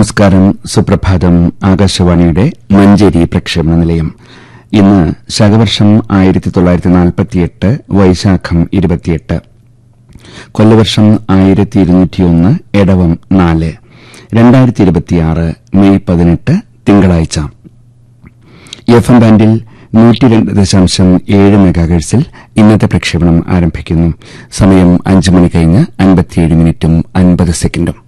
നമസ്കാരം, സുപ്രഭാതം. ആകാശവാണിയുടെ മഞ്ചേരി പ്രക്ഷേപണ നിലയം. ഇന്ന് ശകവർഷം 1948 വൈശാഖം 28, കൊല്ലവർഷം 1201 എടവം 4, 2026 മെയ് 18 തിങ്കളാഴ്ച. എഫ്എം ബാൻഡിൽ 102.7 മെഗാഹെർട്സിൽ ഇന്നത്തെ പ്രക്ഷേപണം ആരംഭിക്കുന്നു. സമയം 5 മണി കഴിഞ്ഞ് 57 മിനിറ്റും 50 സെക്കൻഡും.